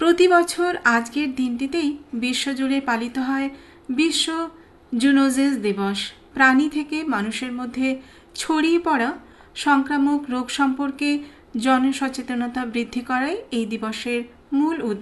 প্রতি বছর আজকের দিনটিতেই বিশ্বজুড়ে পালিত হয় বিশ্ব জুনোসিস দিবস। প্রাণী থেকে মানুষের মধ্যে ছড়িয়ে পড়া সংক্রামক রোগ সম্পর্কে জনসচেতনতা বৃদ্ধি করাই এই দিবসের মূল উদ্দেশ্য।